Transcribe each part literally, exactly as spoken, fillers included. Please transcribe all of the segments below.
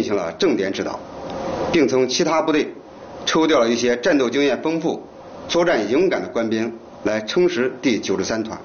行了正点指导，并从其他部队抽调了一些战斗经验丰富、作战勇敢的官兵来充实第九十三团。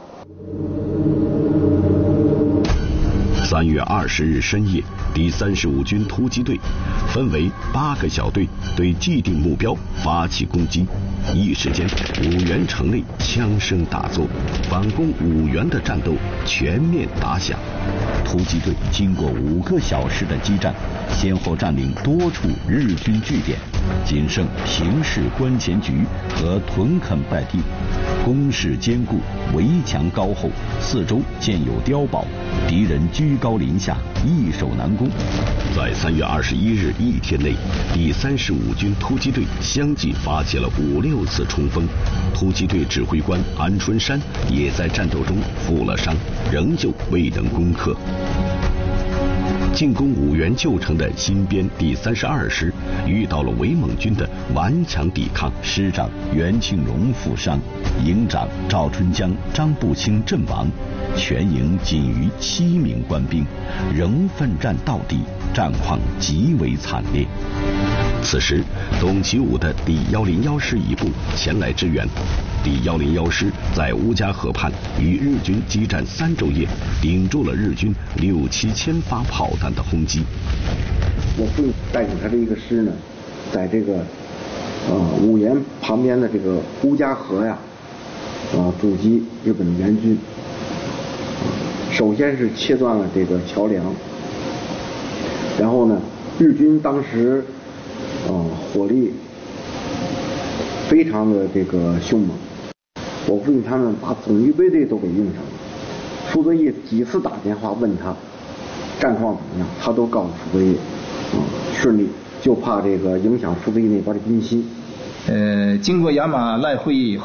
三月二十日深夜，第三十五军突击队分为八个小队，对既定目标发起攻击。一时间，五原城内枪声大作，反攻五原的战斗全面打响。 突击队经过五个小时的激战，先后占领多处日军据点，仅剩平市关前局和屯垦败地，工事坚固，围墙高厚，四周建有碉堡，敌人居高临下，易守难攻。 在三月二十一日一天内，第三十五军突击队相继发起了五六次冲锋，突击队指挥官安春山也在战斗中负了伤，仍旧未能攻克。进攻五原旧城的新编第三十二师遇到了伪蒙军的顽强抵抗， 师长袁庆荣负伤，营长赵春江、张步青阵亡，全营仅余七名官兵，仍奋战到底，战况极为惨烈。 此时，董其武的第一零一师一部前来支援。第一零一师在乌家河畔与日军激战三昼夜，顶住了日军六七千发炮弹的轰击。 我父亲带领他的一个师呢，在这个呃五原旁边的这个乌家河呀，呃阻击日本的援军。首先是切断了这个桥梁，然后呢，日军当时呃火力非常的这个凶猛，我父亲他们把总预备队都给用上了。傅作义几次打电话问他战况怎么样，他都告诉傅作义啊、呃、顺利，就怕这个影响傅作义那边的军心。 呃，经过亚马赖会议以后。